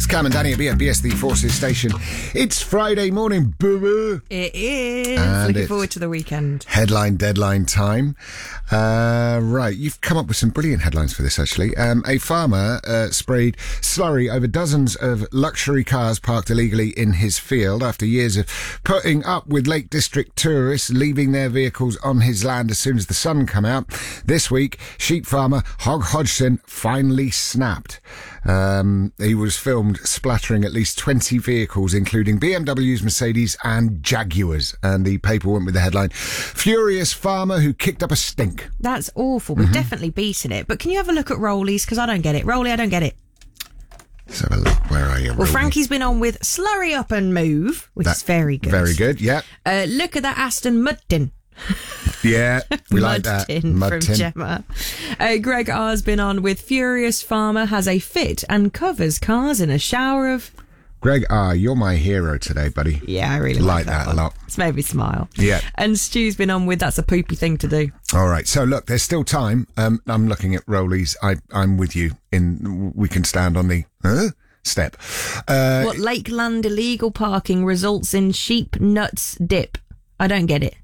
Cam and Danny at BFBS, the Forces Station. It's Friday morning, boo-boo. It is. And Looking forward to the weekend. Headline deadline time. Right, you've come up with some brilliant headlines for this, actually. A farmer sprayed slurry over dozens of luxury cars parked illegally in his field after years of putting up with Lake District tourists leaving their vehicles on his land as soon as the sun come out. This week, sheep farmer Hog Hodgson finally snapped. He was filmed splattering at least 20 vehicles, including BMWs, Mercedes and Jaguars. And the paper went with the headline, Furious Farmer Who Kicked Up a Stink. That's awful. We've definitely beaten it. But can you have a look at Rollies? Because I don't get it. Rolly, I don't get it. Let's have a look. Where are you, Well, Rolly? Frankie's been on with Slurry Up and Move, which is very good. Very good, yeah. Look at that Aston Muddin. Yeah, we like that. From Gemma. Greg R's been on with Furious Farmer has a fit and covers cars in a shower of... Greg R, you're my hero today, buddy. Yeah, I really like that a one. lot. It's made me smile. Yeah. And Stu's been on with That's a Poopy Thing to Do. All right, so look, there's still time. I'm looking at Rollies. I'm with you. We can stand on the step. What Lakeland illegal parking results in sheep nuts dip? I don't get it.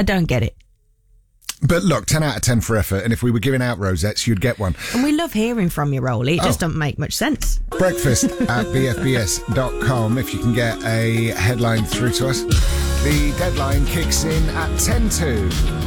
But look, 10 out of 10 for effort, and if we were giving out rosettes, you'd get one. And we love hearing from you, Rolly. It just doesn't make much sense. Breakfast at bfbs.com if you can get a headline through to us. The deadline kicks in at 10 to.